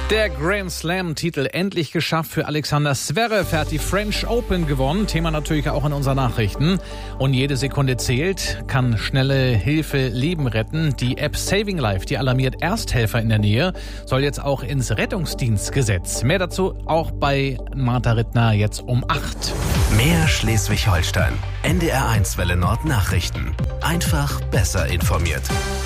Der Grand Slam-Titel endlich geschafft für Alexander Zverev. Er hat die French Open gewonnen. Thema natürlich auch in unseren Nachrichten. Und jede Sekunde zählt, kann schnelle Hilfe Leben retten. Die App Saving Life, die alarmiert Ersthelfer in der Nähe, soll jetzt auch ins Rettungsdienstgesetz. Mehr dazu auch bei Martha Rittner jetzt um 8. Mehr Schleswig-Holstein. NDR1 Welle Nord Nachrichten. Einfach besser informiert.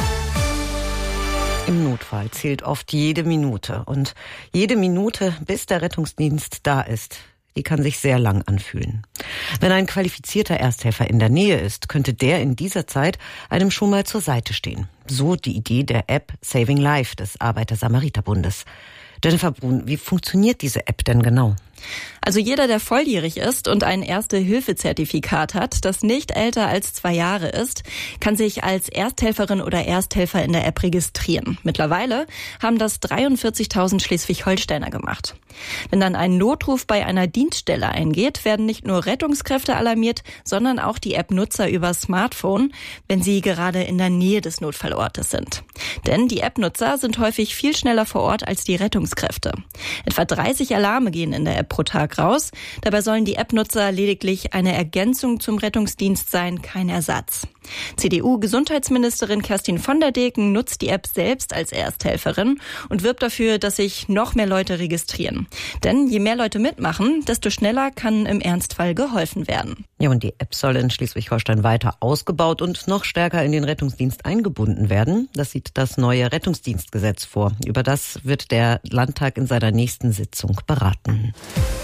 Im Notfall zählt oft jede Minute. Und jede Minute, bis der Rettungsdienst da ist, die kann sich sehr lang anfühlen. Wenn ein qualifizierter Ersthelfer in der Nähe ist, könnte der in dieser Zeit einem schon mal zur Seite stehen. So die Idee der App Saving Life des Arbeiter-Samariter-Bundes. Jennifer Brun, wie funktioniert diese App denn genau? Also jeder, der volljährig ist und ein Erste-Hilfe-Zertifikat hat, das nicht älter als 2 Jahre ist, kann sich als Ersthelferin oder Ersthelfer in der App registrieren. Mittlerweile haben das 43.000 Schleswig-Holsteiner gemacht. Wenn dann ein Notruf bei einer Dienststelle eingeht, werden nicht nur Rettungskräfte alarmiert, sondern auch die App-Nutzer über Smartphone, wenn sie gerade in der Nähe des Notfallortes sind. Denn die App-Nutzer sind häufig viel schneller vor Ort als die Rettungskräfte. Etwa 30 Alarme gehen in der App pro Tag raus. Dabei sollen die App-Nutzer lediglich eine Ergänzung zum Rettungsdienst sein, kein Ersatz. CDU-Gesundheitsministerin Kerstin von der Deken nutzt die App selbst als Ersthelferin und wirbt dafür, dass sich noch mehr Leute registrieren. Denn je mehr Leute mitmachen, desto schneller kann im Ernstfall geholfen werden. Ja, und die App soll in Schleswig-Holstein weiter ausgebaut und noch stärker in den Rettungsdienst eingebunden werden. Das sieht das neue Rettungsdienstgesetz vor. Über das wird der Landtag in seiner nächsten Sitzung beraten.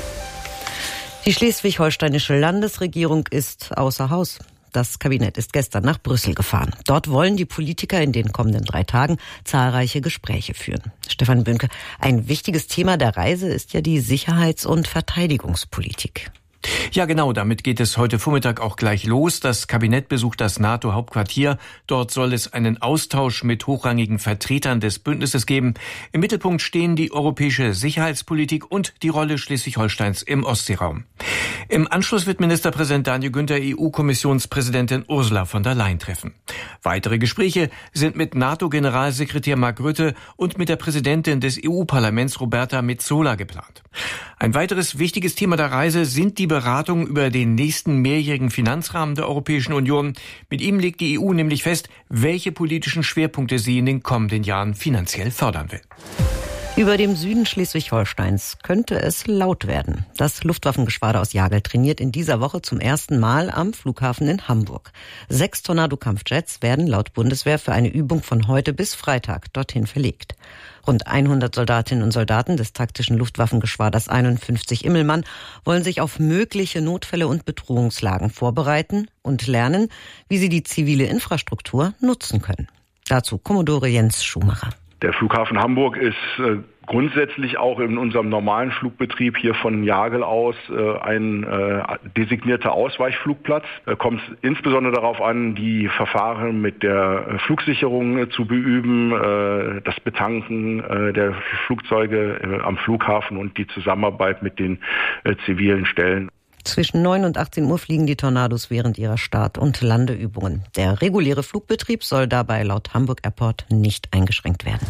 Die schleswig-holsteinische Landesregierung ist außer Haus. Das Kabinett ist gestern nach Brüssel gefahren. Dort wollen die Politiker in den kommenden 3 Tagen zahlreiche Gespräche führen. Stefan Bünke, ein wichtiges Thema der Reise ist ja die Sicherheits- und Verteidigungspolitik. Ja, genau, damit geht es heute Vormittag auch gleich los. Das Kabinett besucht das NATO-Hauptquartier. Dort soll es einen Austausch mit hochrangigen Vertretern des Bündnisses geben. Im Mittelpunkt stehen die europäische Sicherheitspolitik und die Rolle Schleswig-Holsteins im Ostseeraum. Im Anschluss wird Ministerpräsident Daniel Günther EU-Kommissionspräsidentin Ursula von der Leyen treffen. Weitere Gespräche sind mit NATO-Generalsekretär Mark Rutte und mit der Präsidentin des EU-Parlaments Roberta Metsola geplant. Ein weiteres wichtiges Thema der Reise sind die Beratungen über den nächsten mehrjährigen Finanzrahmen der Europäischen Union. Mit ihm legt die EU nämlich fest, welche politischen Schwerpunkte sie in den kommenden Jahren finanziell fördern will. Über dem Süden Schleswig-Holsteins könnte es laut werden. Das Luftwaffengeschwader aus Jagel trainiert in dieser Woche zum ersten Mal am Flughafen in Hamburg. 6 Tornado-Kampfjets werden laut Bundeswehr für eine Übung von heute bis Freitag dorthin verlegt. Rund 100 Soldatinnen und Soldaten des taktischen Luftwaffengeschwaders 51 Immelmann wollen sich auf mögliche Notfälle und Bedrohungslagen vorbereiten und lernen, wie sie die zivile Infrastruktur nutzen können. Dazu Kommodore Jens Schumacher. Der Flughafen Hamburg ist grundsätzlich auch in unserem normalen Flugbetrieb hier von Jagel aus ein designierter Ausweichflugplatz. Da kommt es insbesondere darauf an, die Verfahren mit der Flugsicherung zu beüben, das Betanken der Flugzeuge am Flughafen und die Zusammenarbeit mit den zivilen Stellen. Zwischen 9 und 18 Uhr fliegen die Tornados während ihrer Start- und Landeübungen. Der reguläre Flugbetrieb soll dabei laut Hamburg Airport nicht eingeschränkt werden.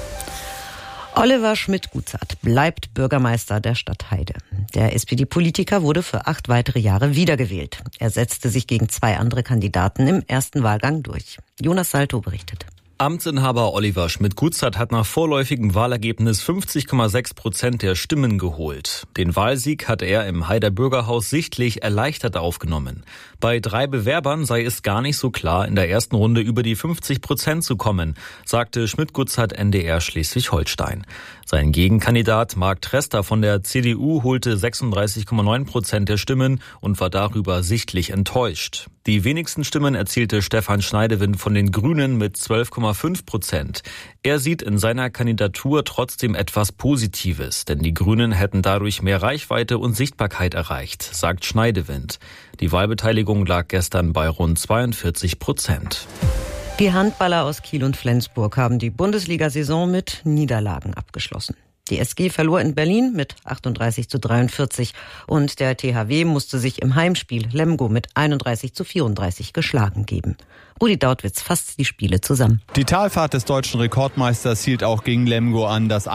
Oliver Schmidt-Gutzert bleibt Bürgermeister der Stadt Heide. Der SPD-Politiker wurde für 8 weitere Jahre wiedergewählt. Er setzte sich gegen 2 andere Kandidaten im ersten Wahlgang durch. Jonas Salto berichtet. Amtsinhaber Oliver Schmidt-Gutzert hat nach vorläufigem Wahlergebnis 50,6% der Stimmen geholt. Den Wahlsieg hat er im Heider Bürgerhaus sichtlich erleichtert aufgenommen. Bei 3 Bewerbern sei es gar nicht so klar, in der ersten Runde über die 50% zu kommen, sagte Schmidt-Gutzert NDR Schleswig-Holstein. Sein Gegenkandidat Marc Trester von der CDU holte 36,9% der Stimmen und war darüber sichtlich enttäuscht. Die wenigsten Stimmen erzielte Stefan Schneidewind von den Grünen mit 12,5%. Er sieht in seiner Kandidatur trotzdem etwas Positives, denn die Grünen hätten dadurch mehr Reichweite und Sichtbarkeit erreicht, sagt Schneidewind. Die Wahlbeteiligung lag gestern bei rund 42%. Die Handballer aus Kiel und Flensburg haben die Bundesliga-Saison mit Niederlagen abgeschlossen. Die SG verlor in Berlin mit 38:43 und der THW musste sich im Heimspiel Lemgo mit 31:34 geschlagen geben. Rudi Dautwitz fasst die Spiele zusammen. Die Talfahrt des deutschen Rekordmeisters hielt auch gegen Lemgo an. Das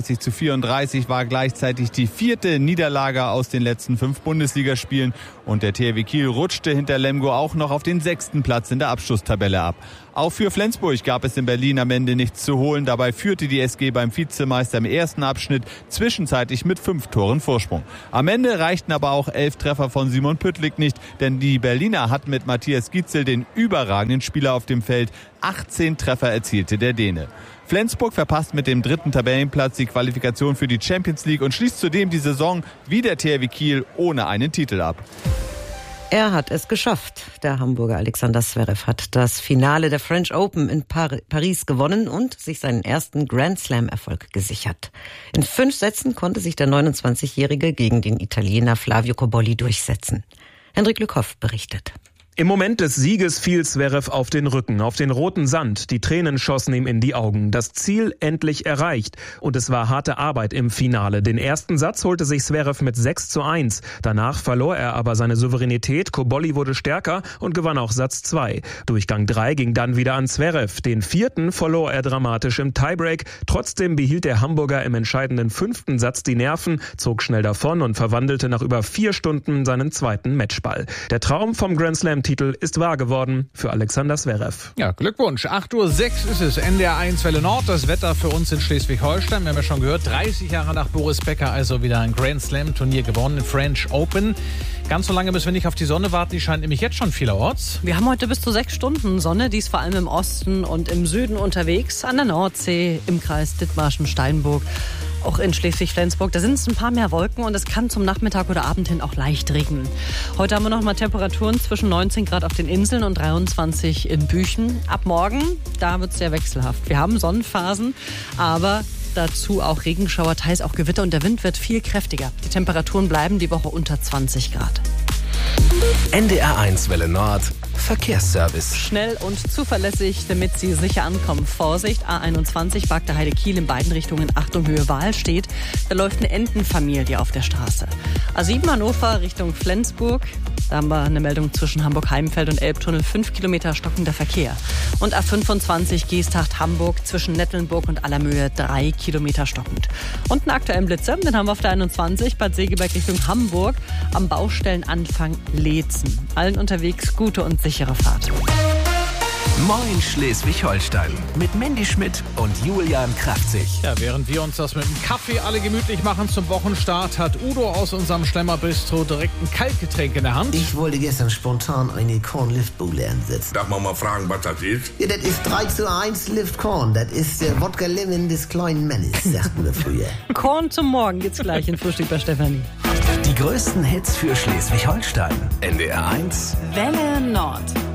31:34 war gleichzeitig die 4. Niederlage aus den letzten 5 Bundesligaspielen. Und der THW Kiel rutschte hinter Lemgo auch noch auf den 6. Platz in der Abschlusstabelle ab. Auch für Flensburg gab es in Berlin am Ende nichts zu holen. Dabei führte die SG beim Vizemeister im ersten Abschnitt zwischenzeitlich mit 5 Toren Vorsprung. Am Ende reichten aber auch 11 Treffer von Simon Püttlik nicht, denn die Berliner hatten mit Matthias Gietzel den überragenden Spieler auf dem Feld. 18 Treffer erzielte der Däne. Flensburg verpasst mit dem 3. Tabellenplatz die Qualifikation für die Champions League und schließt zudem die Saison wie der THW Kiel ohne einen Titel ab. Er hat es geschafft. Der Hamburger Alexander Zverev hat das Finale der French Open in Paris gewonnen und sich seinen ersten Grand Slam-Erfolg gesichert. In 5 Sätzen konnte sich der 29-Jährige gegen den Italiener Flavio Cobolli durchsetzen. Hendrik Lückhoff berichtet. Im Moment des Sieges fiel Zverev auf den Rücken, auf den roten Sand. Die Tränen schossen ihm in die Augen. Das Ziel endlich erreicht. Und es war harte Arbeit im Finale. Den ersten Satz holte sich Zverev mit 6:1. Danach verlor er aber seine Souveränität. Cobolli wurde stärker und gewann auch Satz 2. Durchgang 3 ging dann wieder an Zverev. Den 4. verlor er dramatisch im Tiebreak. Trotzdem behielt der Hamburger im entscheidenden 5. Satz die Nerven, zog schnell davon und verwandelte nach über 4 Stunden seinen 2. Matchball. Der Traum vom Grand Slam Titel ist wahr geworden für Alexander Zverev. Ja, Glückwunsch. 8:06 Uhr ist es. NDR 1 Welle Nord. Das Wetter für uns in Schleswig-Holstein. Wir haben ja schon gehört, 30 Jahre nach Boris Becker also wieder ein Grand Slam Turnier gewonnen, French Open. Ganz so lange müssen wir nicht auf die Sonne warten. Die scheint nämlich jetzt schon vielerorts. Wir haben heute bis zu 6 Stunden Sonne. Die ist vor allem im Osten und im Süden unterwegs. An der Nordsee, im Kreis Dithmarschen-Steinburg. Auch in Schleswig-Flensburg, da sind es ein paar mehr Wolken und es kann zum Nachmittag oder Abend hin auch leicht regnen. Heute haben wir noch mal Temperaturen zwischen 19 Grad auf den Inseln und 23 in Büchen. Ab morgen, da wird es sehr wechselhaft. Wir haben Sonnenphasen, aber dazu auch Regenschauer, teils auch Gewitter und der Wind wird viel kräftiger. Die Temperaturen bleiben die Woche unter 20 Grad. NDR 1 Welle Nord Verkehrsservice. Schnell und zuverlässig, damit Sie sicher ankommen. Vorsicht, A21 Bagda-Heide-Kiel in beiden Richtungen, Achtung Höhe Wahl steht. Da läuft eine Entenfamilie auf der Straße. A7 Hannover Richtung Flensburg. Da haben wir eine Meldung zwischen Hamburg-Heimfeld und Elbtunnel, 5 Kilometer stockender Verkehr. Und A25 Geesthacht-Hamburg zwischen Nettelnburg und Allermöhe 3 Kilometer stockend. Und einen aktuellen Blitzer, den haben wir auf der 21 Bad Segeberg Richtung Hamburg am Baustellenanfang Leetzen. Allen unterwegs gute und sichere Fahrt. Moin Schleswig-Holstein mit Mandy Schmidt und Julian Kraftzig. Ja, während wir uns das mit dem Kaffee alle gemütlich machen zum Wochenstart, hat Udo aus unserem Schlemmer-Bistro direkt ein Kaltgetränk in der Hand. Ich wollte gestern spontan eine Korn-Liftbowle ansetzen. Darf man mal fragen, was das ist? Ja, das ist 3:1 Lift Korn. Das ist der Wodka Lemon des kleinen Mannes, sagten wir früher. Korn zum Morgen gibt's gleich in Frühstück bei Stefanie. Die größten Hits für Schleswig-Holstein. NDR 1 Welle Nord.